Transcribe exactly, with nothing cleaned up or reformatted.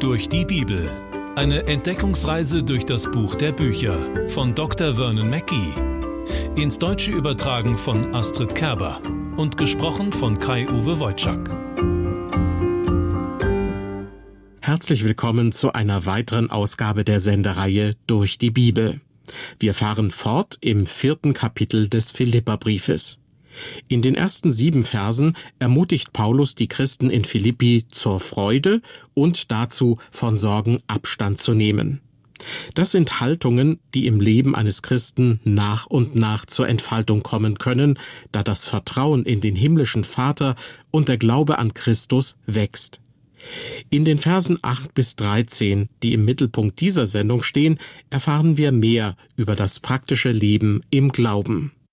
Durch die Bibel. Eine Entdeckungsreise durch das Buch der Bücher von Doktor Vernon Mackey. Ins Deutsche übertragen von Astrid Kerber und gesprochen von Kai-Uwe Wojczak. Herzlich willkommen zu einer weiteren Ausgabe der Sendereihe Durch die Bibel. Wir fahren fort im vierten Kapitel des Philipperbriefes. In den ersten sieben Versen ermutigt Paulus die Christen in Philippi zur Freude und dazu, von Sorgen Abstand zu nehmen. Das sind Haltungen, die im Leben eines Christen nach und nach zur Entfaltung kommen können, da das Vertrauen in den himmlischen Vater und der Glaube an Christus wächst. In den Versen acht bis dreizehn, die im Mittelpunkt dieser Sendung stehen, erfahren wir mehr über das praktische Leben im Glauben.